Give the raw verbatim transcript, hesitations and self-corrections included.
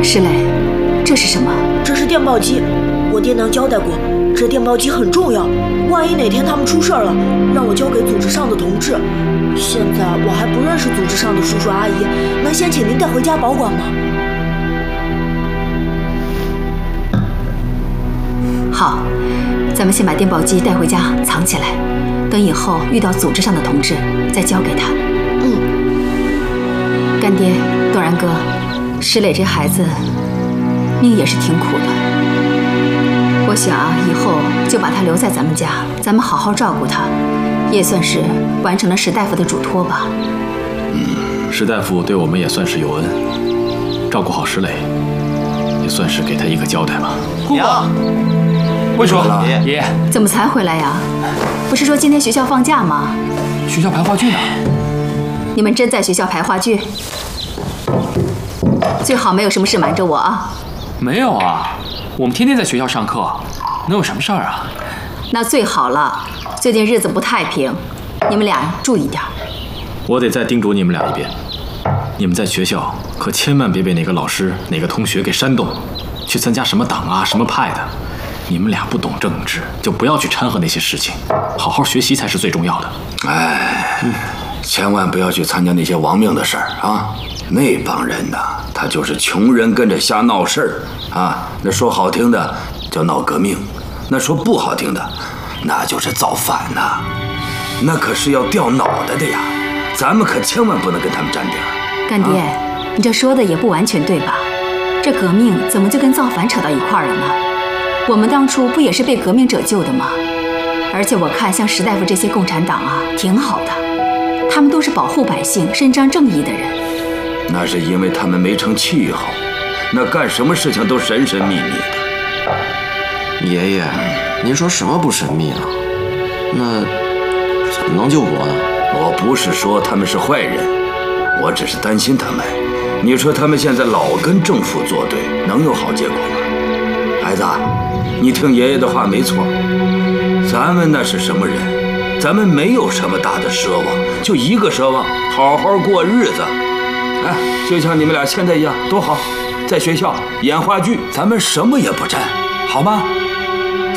石磊，这是什么？ 这是电报机，我爹娘交代过，这电报机很重要，万一哪天他们出事了，让我交给组织上的同志。现在我还不认识组织上的叔叔阿姨，能先请您带回家保管吗？ 好，咱们先把电报机带回家藏起来，等以后遇到组织上的同志再交给他。 嗯， 干爹，东然哥，石磊这孩子命也是挺苦的。我想啊，以后就把他留在咱们家，咱们好好照顾他，也算是完成了石大夫的嘱托吧。 嗯，石大夫对我们也算是有恩，照顾好石磊，也算是给他一个交代吧。 娘， 魏叔， 爷爷怎么才回来呀？不是说今天学校放假吗？ 学校排话剧呢。 你们真在学校排话剧？最好没有什么事瞒着我啊。 没有啊，我们天天在学校上课，能有什么事儿啊？ 那最好了，最近日子不太平，你们俩注意点。 我得再叮嘱你们俩一遍，你们在学校可千万别被哪个老师、哪个同学给煽动，去参加什么党啊、什么派的。你们俩不懂政治，就不要去掺和那些事情，好好学习才是最重要的。 哎，嗯、千万不要去参加那些亡命的事儿啊！那帮人呐，他就是穷人跟着瞎闹事儿啊。那说好听的叫闹革命，那说不好听的，那就是造反呐。那可是要掉脑袋的呀！咱们可千万不能跟他们沾边儿。 干爹，啊、你这说的也不完全对吧？这革命怎么就跟造反扯到一块儿了呢？我们当初不也是被革命者救的吗？而且我看像石大夫这些共产党啊，挺好的，他们都是保护百姓、伸张正义的人。 那是因为他们没成气候，那干什么事情都神神秘秘的。 爷爷，您说什么不神秘啊？那怎么能救国呢？ 我不是说他们是坏人，我只是担心他们。你说他们现在老跟政府作对，能有好结果吗？孩子，你听爷爷的话没错，咱们那是什么人？咱们没有什么大的奢望，就一个奢望，好好过日子。哎，就像你们俩现在一样，多好，在学校演话剧，咱们什么也不沾，好吗？